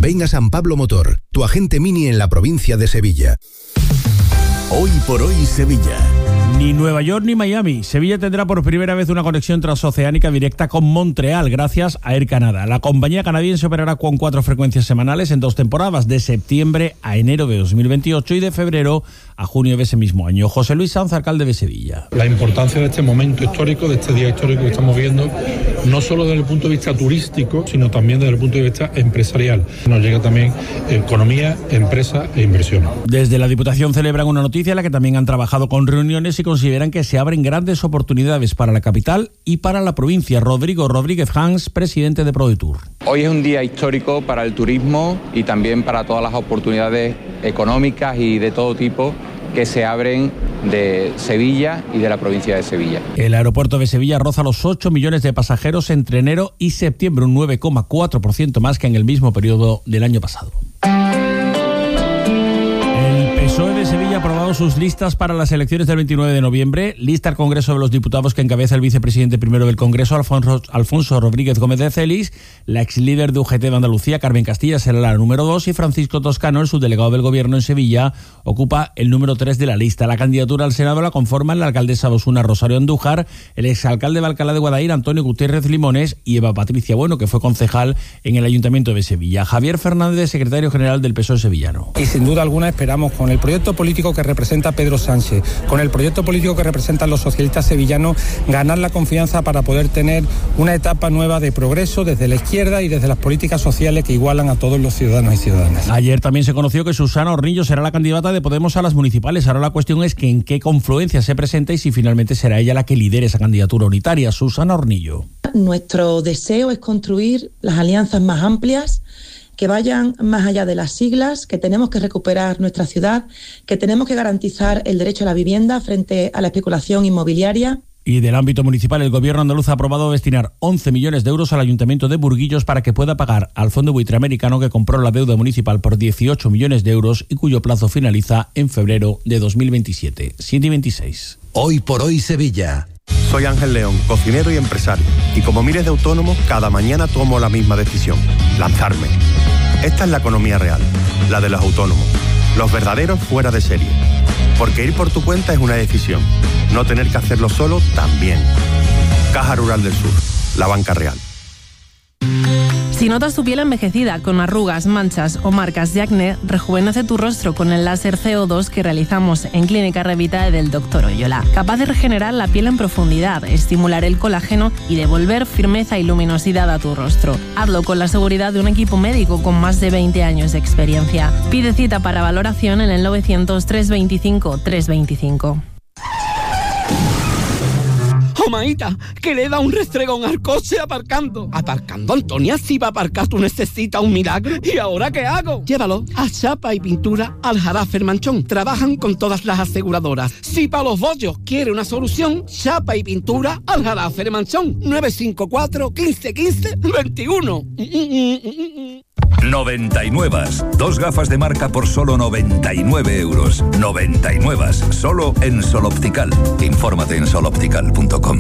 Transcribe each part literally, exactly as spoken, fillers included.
Ven a San Pablo Motor, tu agente Mini en la provincia de Sevilla. Hoy por hoy Sevilla. Ni Nueva York ni Miami. Sevilla tendrá por primera vez una conexión transoceánica directa con Montreal gracias a Air Canada. La compañía canadiense operará con cuatro frecuencias semanales en dos temporadas, de septiembre a enero de dos mil veintiocho y de febrero a junio de ese mismo año. José Luis Sanz, alcalde de Sevilla. La importancia de este momento histórico, de este día histórico que estamos viendo, no solo desde el punto de vista turístico, sino también desde el punto de vista empresarial. Nos llega también economía, empresa e inversión. Desde la Diputación celebran una noticia en la que también han trabajado con reuniones y consideran que se abren grandes oportunidades para la capital y para la provincia. Rodrigo Rodríguez Hans, presidente de ProDetour. Hoy es un día histórico para el turismo y también para todas las oportunidades económicas y de todo tipo que se abren de Sevilla y de la provincia de Sevilla. El aeropuerto de Sevilla roza los ocho millones de pasajeros entre enero y septiembre, un nueve coma cuatro por ciento más que en el mismo periodo del año pasado. El P S O E de Sevilla ha aprobado sus listas para las elecciones del veintinueve de noviembre. Lista al Congreso de los Diputados que encabeza el vicepresidente primero del Congreso, Alfonso, Alfonso Rodríguez Gómez de Celis. La ex líder de U G T de Andalucía, Carmen Castilla, será la número dos, y Francisco Toscano, el subdelegado del Gobierno en Sevilla, ocupa el número tres de la lista. La candidatura al Senado la conforman la alcaldesa de Osuna, Rosario Andújar, el exalcalde de Alcalá de Guadaira, Antonio Gutiérrez Limones, y Eva Patricia Bueno, que fue concejal en el Ayuntamiento de Sevilla. Javier Fernández, secretario general del P S O E sevillano. Y sin duda alguna esperamos, con el proyecto político que representa Pedro Sánchez, con el proyecto político que representan los socialistas sevillanos, ganar la confianza para poder tener una etapa nueva de progreso desde la izquierda y desde las políticas sociales que igualan a todos los ciudadanos y ciudadanas. Ayer también se conoció que Susana Hornillo será la candidata de Podemos a las municipales. Ahora la cuestión es que en qué confluencia se presenta y si finalmente será ella la que lidere esa candidatura unitaria. Susana Hornillo. Nuestro deseo es construir las alianzas más amplias, que vayan más allá de las siglas, que tenemos que recuperar nuestra ciudad, que tenemos que garantizar el derecho a la vivienda frente a la especulación inmobiliaria. Y del ámbito municipal, el Gobierno andaluz ha aprobado destinar once millones de euros al Ayuntamiento de Burguillos para que pueda pagar al Fondo Buitre Americano, que compró la deuda municipal por dieciocho millones de euros y cuyo plazo finaliza en febrero de dos mil veintisiete. siete y veintiséis. Hoy por hoy Sevilla. Soy Ángel León, cocinero y empresario. Y como miles de autónomos, cada mañana tomo la misma decisión: lanzarme. Esta es la economía real, la de los autónomos. Los verdaderos fuera de serie. Porque ir por tu cuenta es una decisión. No tener que hacerlo solo también. Caja Rural del Sur, la banca real. Si notas tu piel envejecida con arrugas, manchas o marcas de acné, rejuvenece tu rostro con el láser C O dos que realizamos en Clínica Revitae del doctor Oyola. Capaz de regenerar la piel en profundidad, estimular el colágeno y devolver firmeza y luminosidad a tu rostro. Hazlo con la seguridad de un equipo médico con más de veinte años de experiencia. Pide cita para valoración en el novecientos, trescientos veinticinco, trescientos veinticinco. Oh, maíta, que le da un restregón al coche aparcando. Aparcando, Antonia, si va a aparcar tú necesitas un milagro. ¿Y ahora qué hago? Llévalo a Chapa y Pintura Aljarafe El Manchón. Trabajan con todas las aseguradoras. Si para los bollos quiere una solución, Chapa y Pintura Aljarafe El Manchón. nueve cinco cuatro, quince, quince, veintiuno. noventa y nueve. Dos gafas de marca por solo noventa y nueve euros. noventa y nueve. Solo en Sol Optical. Infórmate en sol optical punto com.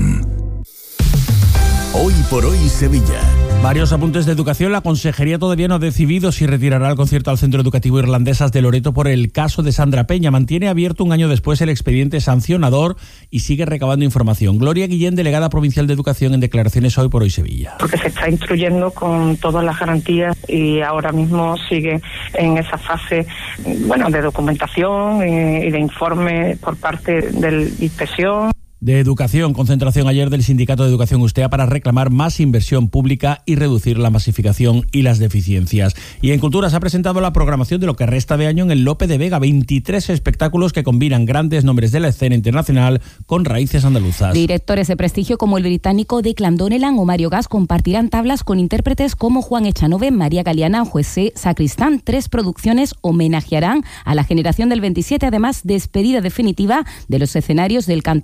Hoy por hoy Sevilla. Varios apuntes de educación. La Consejería todavía no ha decidido si retirará el concierto al Centro Educativo Irlandesas de Loreto por el caso de Sandra Peña. Mantiene abierto un año después el expediente sancionador y sigue recabando información. Gloria Guillén, delegada provincial de Educación, en declaraciones Hoy por Hoy Sevilla. Porque se está instruyendo con todas las garantías y ahora mismo sigue en esa fase, bueno, de documentación y de informe por parte de la inspección. De Educación, concentración ayer del Sindicato de Educación Ustea para reclamar más inversión pública y reducir la masificación y las deficiencias. Y en Cultura se ha presentado la programación de lo que resta de año en el Lope de Vega, veintitrés espectáculos que combinan grandes nombres de la escena internacional con raíces andaluzas. Directores de prestigio como el británico Declan Donnellan o Mario Gas compartirán tablas con intérpretes como Juan Echanove, María Galeana o José Sacristán. Tres producciones homenajearán a la generación del veintisiete, además despedida definitiva de los escenarios del cantaor José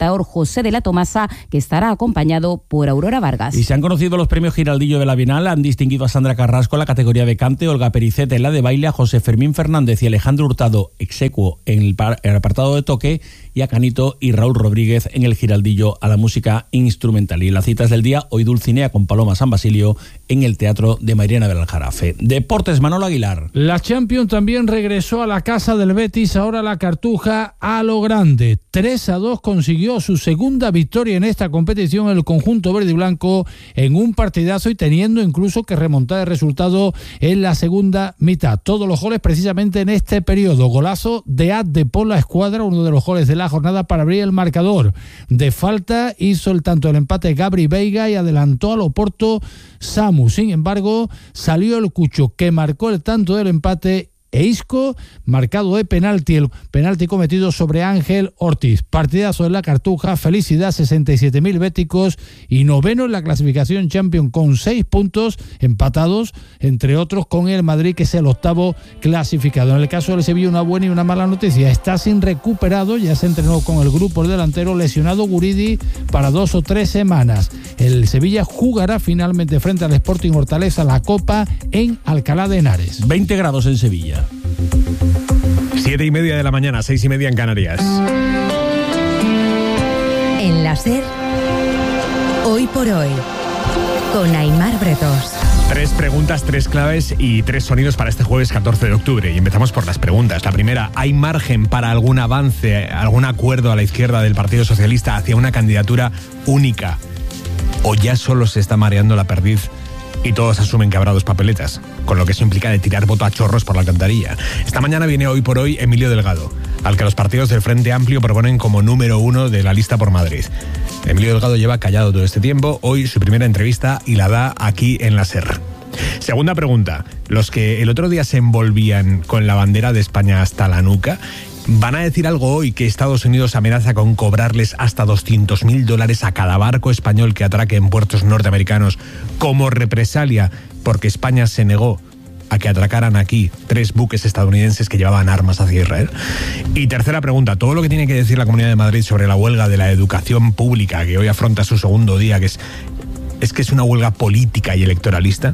José de la Tomasa, que estará acompañado por Aurora Vargas. Y se han conocido los premios Giraldillo de la Bienal. Han distinguido a Sandra Carrasco en la categoría de cante, Olga Pericet en la de baile, a José Fermín Fernández y Alejandro Hurtado execuo en el, par, el apartado de toque, y a Canito y Raúl Rodríguez en el Giraldillo a la música instrumental. Y en las citas del día, hoy Dulcinea con Paloma San Basilio en el Teatro de Mairena del Aljarafe. Deportes, Manolo Aguilar. La Champions también regresó a la casa del Betis, ahora la Cartuja a lo grande. tres a dos consiguió su segunda victoria en esta competición el conjunto verde y blanco en un partidazo y teniendo incluso que remontar el resultado en la segunda mitad. Todos los goles precisamente en este periodo. Golazo de Adde por la escuadra, uno de los goles de la jornada para abrir el marcador. De falta hizo el tanto el empate Gabri Veiga y adelantó al Oporto Samu. Sin embargo, salió el Cucho que marcó el tanto del empate e Isco, marcado de penalti, el penalti cometido sobre Ángel Ortiz. Partidazo de la Cartuja, felicidad, sesenta y siete mil béticos y noveno en la clasificación Champions con seis puntos empatados, entre otros con el Madrid, que es el octavo clasificado. En el caso del Sevilla, una buena y una mala noticia: está sin recuperado, ya se entrenó con el grupo el delantero lesionado Guridi para dos o tres semanas. El Sevilla jugará finalmente frente al Sporting Hortaleza la Copa en Alcalá de Henares. veinte grados en Sevilla. Siete y media de la mañana, seis y media en Canarias. En la SER, hoy por hoy, con Aimar Bretos. Tres preguntas, tres claves y tres sonidos para este jueves catorce de octubre. Y empezamos por las preguntas. La primera: ¿hay margen para algún avance, algún acuerdo a la izquierda del Partido Socialista hacia una candidatura única? ¿O ya solo se está mareando la perdiz y todos asumen que habrá dos papeletas, con lo que eso implica de tirar voto a chorros por la alcantarilla? Esta mañana viene hoy por hoy Emilio Delgado, al que los partidos del Frente Amplio proponen como número uno de la lista por Madrid. Emilio Delgado lleva callado todo este tiempo. Hoy su primera entrevista y la da aquí en la SER. Segunda pregunta: los que el otro día se envolvían con la bandera de España hasta la nuca, ¿van a decir algo hoy que Estados Unidos amenaza con cobrarles hasta doscientos mil dólares a cada barco español que atraque en puertos norteamericanos como represalia porque España se negó a que atracaran aquí tres buques estadounidenses que llevaban armas hacia Israel? Y tercera pregunta: todo lo que tiene que decir la Comunidad de Madrid sobre la huelga de la educación pública, que hoy afronta su segundo día, que es, es que es una huelga política y electoralista.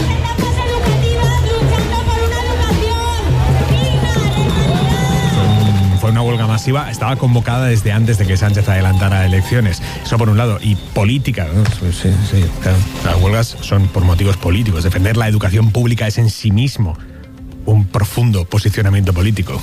Fue una huelga masiva, estaba convocada desde antes de que Sánchez adelantara elecciones. Eso por un lado. Y política, ¿no? Pues sí, sí, claro. Las huelgas son por motivos políticos. Defender la educación pública es en sí mismo un profundo posicionamiento político.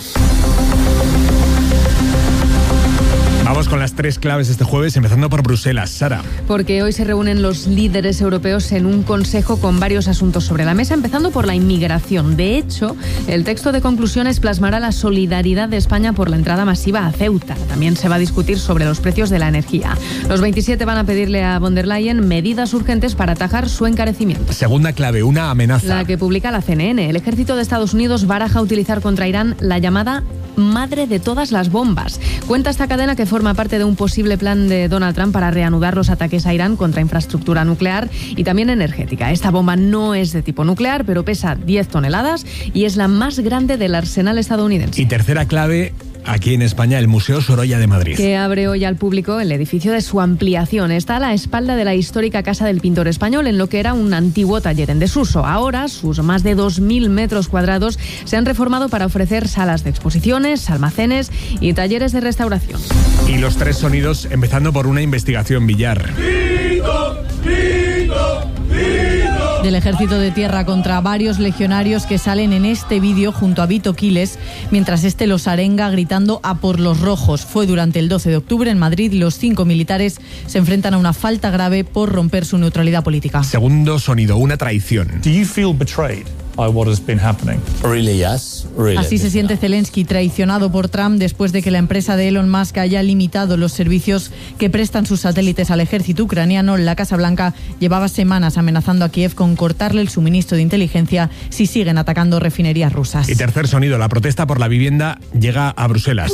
Vamos con las tres claves este jueves, empezando por Bruselas. Sara. Porque hoy se reúnen los líderes europeos en un consejo con varios asuntos sobre la mesa, empezando por la inmigración. De hecho, el texto de conclusiones plasmará la solidaridad de España por la entrada masiva a Ceuta. También se va a discutir sobre los precios de la energía. Los veintisiete van a pedirle a von der Leyen medidas urgentes para atajar su encarecimiento. Segunda clave, una amenaza. La que publica la C N N. El ejército de Estados Unidos baraja utilizar contra Irán la llamada madre de todas las bombas. Cuenta esta cadena que forma parte de un posible plan de Donald Trump para reanudar los ataques a Irán contra infraestructura nuclear y también energética. Esta bomba no es de tipo nuclear, pero pesa diez toneladas y es la más grande del arsenal estadounidense. Y tercera clave, aquí en España, el Museo Sorolla de Madrid, que abre hoy al público el edificio de su ampliación. Está a la espalda de la histórica Casa del Pintor Español, en lo que era un antiguo taller en desuso. Ahora, sus más de dos mil metros cuadrados se han reformado para ofrecer salas de exposiciones, almacenes y talleres de restauración. Y los tres sonidos, empezando por una investigación, Villar. ¡Vito! ¡Vito! ¡Vito! Del ejército de tierra contra varios legionarios que salen en este vídeo junto a Vito Quiles, mientras este los arenga gritando a por los rojos. Fue durante el doce de octubre en Madrid. Los cinco militares se enfrentan a una falta grave por romper su neutralidad política. Segundo sonido, una traición. Do you feel betrayed by what has been happening? Really, yes. Really. Así se siente Zelensky, traicionado por Trump después de que la empresa de Elon Musk haya limitado los servicios que prestan sus satélites al ejército ucraniano. La Casa Blanca llevaba semanas amenazando a Kiev con cortarle el suministro de inteligencia si siguen atacando refinerías rusas. Y tercer sonido, la protesta por la vivienda llega a Bruselas.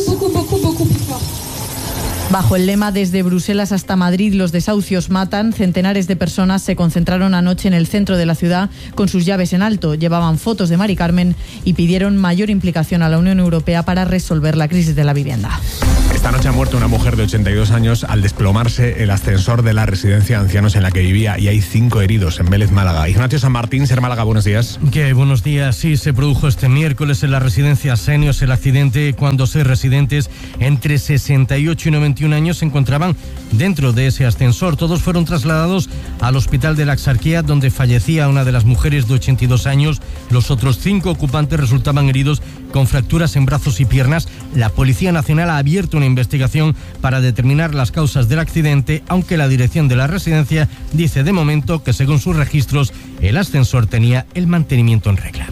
Bajo el lema "Desde Bruselas hasta Madrid, los desahucios matan", centenares de personas se concentraron anoche en el centro de la ciudad con sus llaves en alto. Llevaban fotos de Mari Carmen y pidieron mayor implicación a la Unión Europea para resolver la crisis de la vivienda. Esta noche ha muerto una mujer de ochenta y dos años al desplomarse el ascensor de la residencia de ancianos en la que vivía, y hay cinco heridos en Vélez, Málaga. Ignacio San Martín, Ser Málaga, buenos días. ¿Qué? Buenos días. Sí, se produjo este miércoles en la residencia Senios el accidente cuando seis residentes entre sesenta y ocho y noventa y un años se encontraban dentro de ese ascensor. Todos fueron trasladados al hospital de la Axarquía, donde fallecía una de las mujeres de ochenta y dos años. Los otros cinco ocupantes resultaban heridos con fracturas en brazos y piernas. La Policía Nacional ha abierto una investigación para determinar las causas del accidente, aunque la dirección de la residencia dice de momento que, según sus registros, el ascensor tenía el mantenimiento en regla.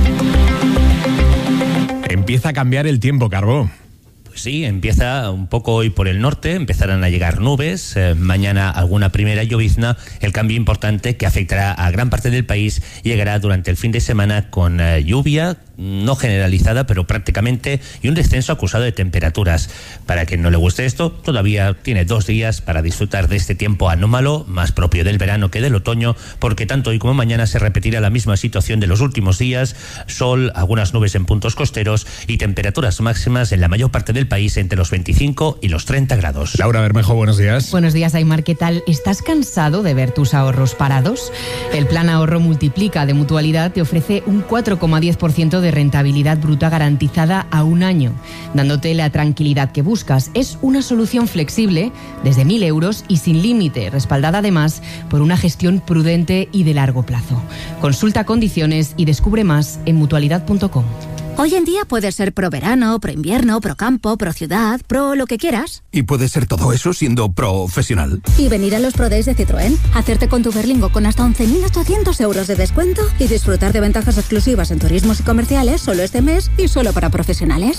Empieza a cambiar el tiempo, Carbó. Sí, empieza un poco hoy por el norte, empezarán a llegar nubes, eh, mañana alguna primera llovizna. El cambio importante que afectará a gran parte del país llegará durante el fin de semana con eh, lluvia, no generalizada, pero prácticamente, y un descenso acusado de temperaturas. Para quien no le guste esto, todavía tiene dos días para disfrutar de este tiempo anómalo, más propio del verano que del otoño, porque tanto hoy como mañana se repetirá la misma situación de los últimos días: sol, algunas nubes en puntos costeros y temperaturas máximas en la mayor parte del país entre los veinticinco y los treinta grados. Laura Bermejo, buenos días. Buenos días, Aymar, ¿qué tal? ¿Estás cansado de ver tus ahorros parados? El Plan Ahorro Multiplica de Mutualidad te ofrece un cuatro coma diez por ciento de rentabilidad bruta garantizada a un año, dándote la tranquilidad que buscas. Es una solución flexible desde mil euros y sin límite, respaldada además por una gestión prudente y de largo plazo. Consulta condiciones y descubre más en mutualidad punto com. Hoy en día puedes ser pro verano, pro invierno, pro campo, pro ciudad, pro lo que quieras. Y puedes ser todo eso siendo profesional. Y venir a los Pro Days de Citroën, hacerte con tu Berlingo con hasta once mil ochocientos euros de descuento y disfrutar de ventajas exclusivas en turismos y comerciales solo este mes y solo para profesionales.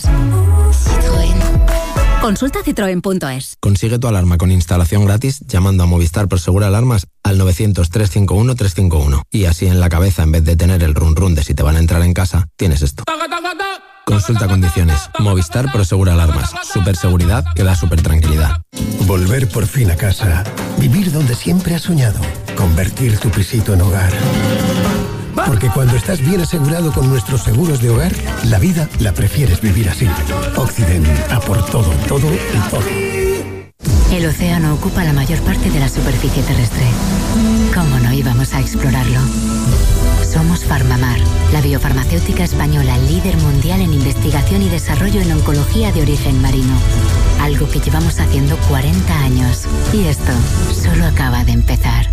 Citroën. Consulta citroen punto es. Consigue tu alarma con instalación gratis llamando a Movistar Prosegur Alarmas al novecientos, trescientos cincuenta y uno, trescientos cincuenta y uno. Y así en la cabeza, en vez de tener el run run de si te van a entrar en casa, tienes esto. Consulta condiciones. Movistar Prosegur Alarmas. Superseguridad que da super tranquilidad. Volver por fin a casa. Vivir donde siempre has soñado. Convertir tu pisito en hogar. Porque cuando estás bien asegurado con nuestros seguros de hogar, la vida la prefieres vivir así. Occident, a por todo, todo y todo. El océano ocupa la mayor parte de la superficie terrestre. ¿Cómo no íbamos a explorarlo? Somos Farmamar, la biofarmacéutica española líder mundial en investigación y desarrollo en oncología de origen marino. Algo que llevamos haciendo cuarenta años. Y esto solo acaba de empezar.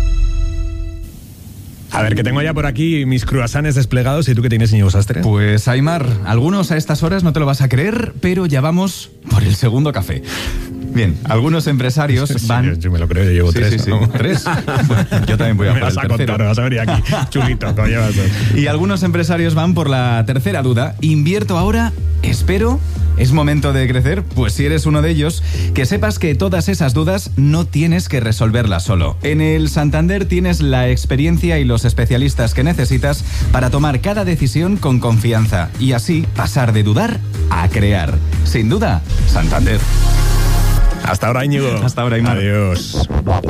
A ver, que tengo ya por aquí mis cruasanes desplegados. ¿Y tú qué tienes, Íñigo Sastre? Pues, Aymar, algunos a estas horas no te lo vas a creer, pero ya vamos por el segundo café. Bien, algunos empresarios sí, van... Yo me lo creo, yo llevo sí, tres. Sí, sí, ¿no? ¿Tres? Bueno, yo también voy a me por el vas a tercero. Contar, vas a venir aquí, chulito, ¿cómo llevas? Y algunos empresarios van por la tercera duda. ¿Invierto ahora? ¿Espero? ¿Es momento de crecer? Pues si eres uno de ellos, que sepas que todas esas dudas no tienes que resolverlas solo. En el Santander tienes la experiencia y los especialistas que necesitas para tomar cada decisión con confianza y así pasar de dudar a crear. Sin duda, Santander. Hasta ahora, Íñigo. Hasta ahora, Aymar. Adiós.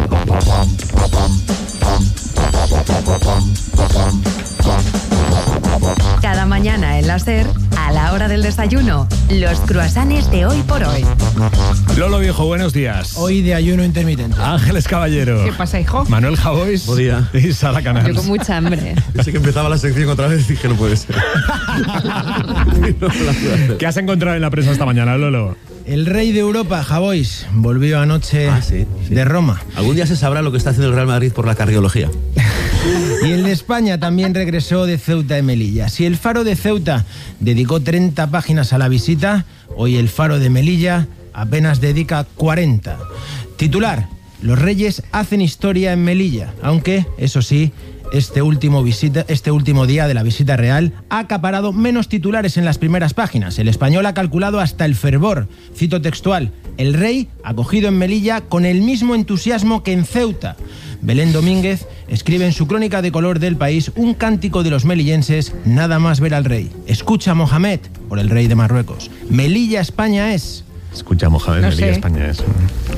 Cada mañana en la SER, a la hora del desayuno, los cruasanes de Hoy por Hoy. Lolo Viejo, buenos días. Hoy de ayuno intermitente. Ángeles Caballero. ¿Qué pasa, hijo? Manuel Javois. Buen día. Y Sara Canals. Yo con mucha hambre. Así que empezaba la sección otra vez y dije, no puede ser. ¿Qué has encontrado en la prensa esta mañana, Lolo? El rey de Europa, Javois, volvió anoche ah, sí, sí. de Roma. Algún día se sabrá lo que está haciendo el Real Madrid por la cardiología. Y el de España también regresó de Ceuta y Melilla. Si el Faro de Ceuta dedicó treinta páginas a la visita, hoy el Faro de Melilla apenas dedica cuarenta. Titular: los reyes hacen historia en Melilla, aunque, eso sí, Este último, visita, este último día de la visita real ha acaparado menos titulares en las primeras páginas. El Español ha calculado hasta el fervor. Cito textual: el rey acogido en Melilla con el mismo entusiasmo que en Ceuta. Belén Domínguez escribe en su crónica de color del País un cántico de los melillenses nada más ver al rey. Escucha, Mohamed, por el rey de Marruecos. Melilla, España es... Escucha, Mohamed, no Melilla, sé. España es...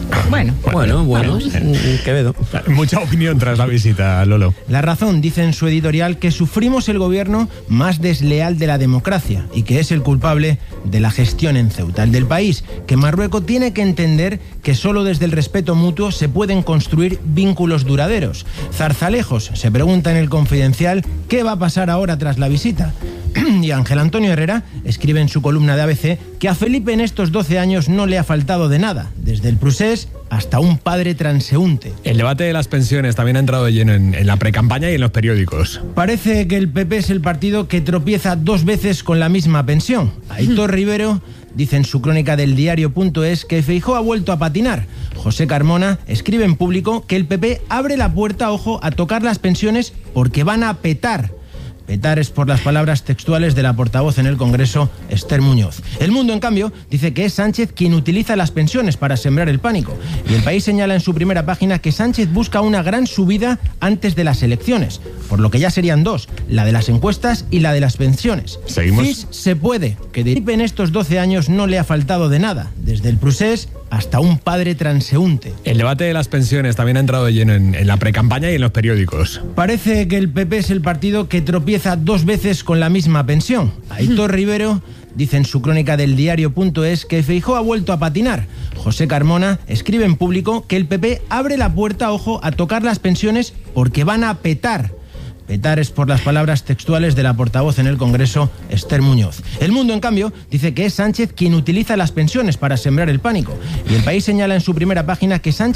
Bueno, bueno, bueno, Quevedo. Mucha opinión tras la visita, Lolo. La Razón dice en su editorial que sufrimos el gobierno más desleal de la democracia y que es el culpable de la gestión en Ceuta, el del país, que Marruecos tiene que entender que solo desde el respeto mutuo se pueden construir vínculos duraderos. Zarzalejos se pregunta en el Confidencial qué va a pasar ahora tras la visita. Y Ángel Antonio Herrera escribe en su columna de A B C que a Felipe en estos doce años no le ha faltado de nada, desde el procés hasta un padre transeúnte. El debate de las pensiones también ha entrado de lleno en, en la precampaña y en los periódicos. Parece que el P P es el partido que tropieza dos veces con la misma pensión. Aitor Rivero dice en su crónica del diario.es que Feijóo ha vuelto a patinar. José Carmona escribe en Público que el P P abre la puerta, ojo, a tocar las pensiones porque van a petar. Petar es por las palabras textuales de la portavoz en el Congreso, Esther Muñoz. El Mundo, en cambio, dice que es Sánchez quien utiliza las pensiones para sembrar el pánico. Y El País señala en su primera página que Sánchez busca una gran subida antes de las elecciones, por lo que ya serían dos, la de las encuestas y la de las pensiones. ¿Seguimos? C I S se puede, que de en estos doce años no le ha faltado de nada, desde el procés hasta un padre transeúnte. El debate de las pensiones también ha entrado de lleno en, en la precampaña y en los periódicos. Parece que el P P es el partido que tropieza dos veces con la misma pensión. Aitor Rivero dice en su crónica del diario.es que Feijóo ha vuelto a patinar. José Carmona escribe en Público que el P P abre la puerta, ojo, a tocar las pensiones porque van a petar. Petar es por las palabras textuales de la portavoz en el Congreso, Esther Muñoz. El Mundo, en cambio, dice que es Sánchez quien utiliza las pensiones para sembrar el pánico. Y El País señala en su primera página que Sánchez